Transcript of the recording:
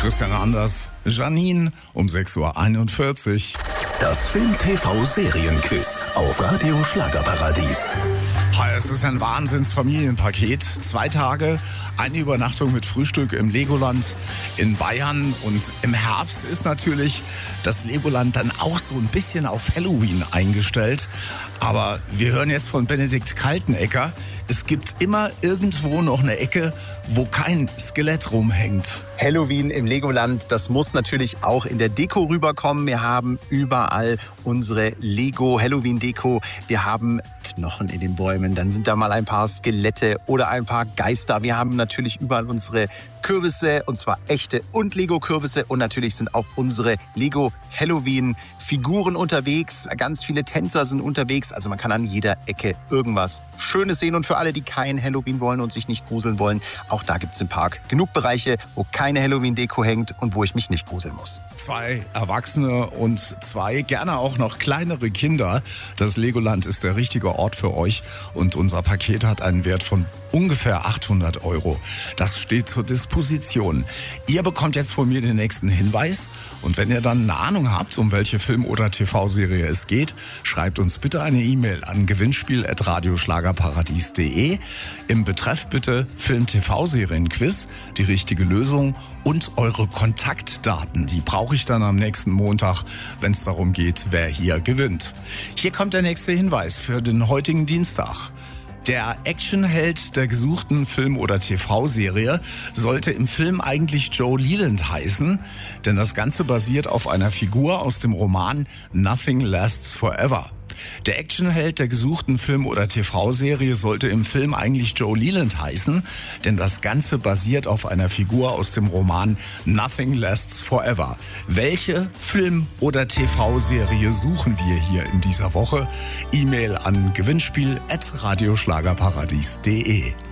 Christian Anders, Janine um 6.41 Uhr. Das Film-TV-Serienquiz auf Radio Schlagerparadies. Es ist ein Wahnsinnsfamilienpaket. 2 Tage, eine Übernachtung mit Frühstück im Legoland in Bayern. Und im Herbst ist natürlich das Legoland dann auch so ein bisschen auf Halloween eingestellt. Aber wir hören jetzt von Benedikt Kaltenecker, es gibt immer irgendwo noch eine Ecke, wo kein Skelett rumhängt. Halloween im Legoland, das muss natürlich auch in der Deko rüberkommen. Wir haben überall unsere Lego-Halloween-Deko. Wir haben Knochen in den Bäumen, dann sind da mal ein paar Skelette oder ein paar Geister. Wir haben natürlich überall unsere Kürbisse, und zwar echte und Lego-Kürbisse. Und natürlich sind auch unsere Lego-Halloween-Figuren unterwegs. Ganz viele Tänzer sind unterwegs. Also man kann an jeder Ecke irgendwas Schönes sehen. Und für alle, die kein Halloween wollen und sich nicht gruseln wollen, auch da gibt es im Park genug Bereiche, wo keine Halloween-Deko hängt und wo ich mich nicht gruseln muss. 2 Erwachsene und 2 gerne auch noch kleinere Kinder. Das Legoland ist der richtige Ort für euch und unser Paket hat einen Wert von ungefähr 800 €. Das steht zur Disposition. Ihr bekommt jetzt von mir den nächsten Hinweis und wenn ihr dann eine Ahnung habt, um welche Film- oder TV-Serie es geht, schreibt uns bitte eine E-Mail an gewinnspiel@radioschlagerparadies.de. Im Betreff bitte Film-TV-Serien-Quiz, die richtige Lösung und eure Kontaktdaten. Die brauche ich dann am nächsten Montag, wenn es darum geht, wer hier gewinnt. Hier kommt der nächste Hinweis für den heutigen Dienstag. Der Actionheld der gesuchten Film- oder TV-Serie sollte im Film eigentlich Joe Leland heißen, denn das Ganze basiert auf einer Figur aus dem Roman Nothing Lasts Forever. Der Actionheld der gesuchten Film- oder TV-Serie sollte im Film eigentlich Joe Leland heißen, denn das Ganze basiert auf einer Figur aus dem Roman Nothing Lasts Forever. Welche Film- oder TV-Serie suchen wir hier in dieser Woche? E-Mail an gewinnspiel@radioschlagerparadies.de.